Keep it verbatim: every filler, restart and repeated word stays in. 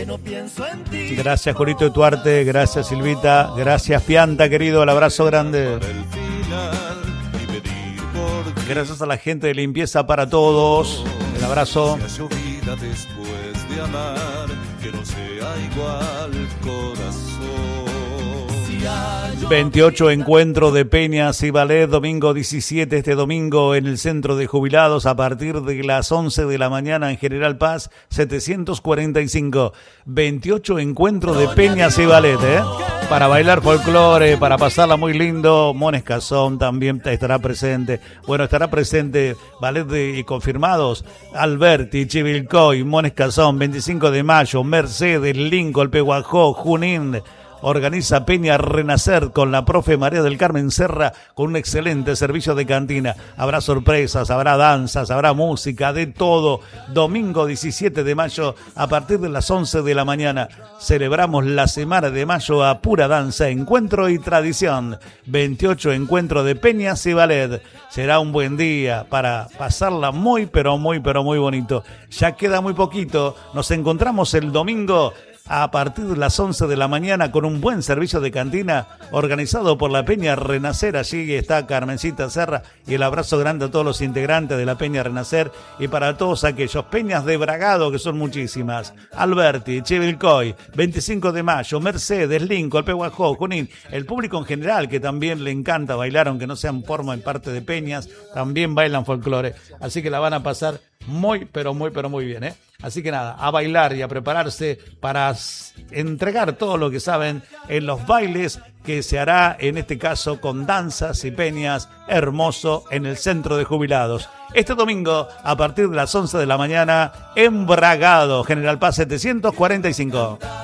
no pienso en ti. Gracias, Jorito Tuarte, gracias, Silvita, gracias, Pianta, querido, el abrazo grande. Gracias a la gente de Limpieza para Todos, el abrazo. Después de amar, que no sea igual, corazón. veintiocho encuentro de Peñas y Ballet, domingo diecisiete, este domingo en el Centro de Jubilados a partir de las once de la mañana en General Paz setecientos cuarenta y cinco. veintiocho encuentro de Peñas y Ballet, ¿eh? Para bailar folclore, para pasarla muy lindo. Mones Cazón también estará presente. Bueno, estará presente Ballet de, y confirmados Alberti, Chivilcoy, Mones Cazón, veinticinco de mayo, Mercedes, Lincoln, Pehuajó, Junín. Organiza Peña Renacer con la profe María del Carmen Serra con un excelente servicio de cantina. Habrá sorpresas, habrá danzas, habrá música, de todo. Domingo diecisiete de mayo a partir de las once de la mañana. Celebramos la semana de mayo a pura danza, encuentro y tradición. veintiocho encuentro de Peñas y Ballet. Será un buen día para pasarla muy, pero muy, pero muy bonito. Ya queda muy poquito. Nos encontramos el domingo a partir de las once de la mañana con un buen servicio de cantina organizado por la Peña Renacer. Allí está Carmencita Serra y el abrazo grande a todos los integrantes de la Peña Renacer y para todos aquellos Peñas de Bragado, que son muchísimas. Alberti, Chivilcoy, veinticinco de mayo, Mercedes, Lincoln, Pehuajó, Junín, el público en general que también le encanta bailar, aunque no sean forma en parte de peñas, también bailan folclore. Así que la van a pasar muy, pero muy, pero muy bien, ¿eh? Así que nada, a bailar y a prepararse para entregar todo lo que saben en los bailes que se hará, en este caso, con danzas y peñas, hermoso, en el Centro de Jubilados. Este domingo, a partir de las once de la mañana, en Bragado, General Paz setecientos cuarenta y cinco.